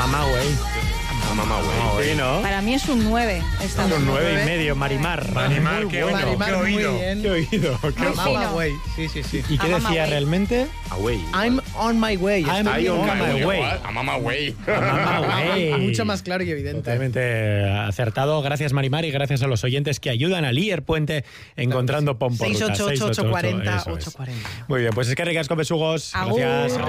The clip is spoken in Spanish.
mamá, güey. Mamá, güey. Sí, ¿no? Para mí es un 9. Esta Un vez. 9,5, Marimar. Marimar, Muy qué bueno. oído. Marimar, muy bien. Qué oído. Qué Muy ojo. fino. Mama way. Sí. ¿Y qué A Mama decía Way. realmente? Away. I'm on my way. I'm Ahí on my way. A mamá, güey. Mamá, güey. Mucho más claro y evidente. Totalmente acertado. Gracias, Marimar, y gracias a los oyentes que ayudan a Lier Puente encontrando Pomporruta. 688-840-840. 840. Muy bien, pues es que ricas con besugos. Agur. Gracias.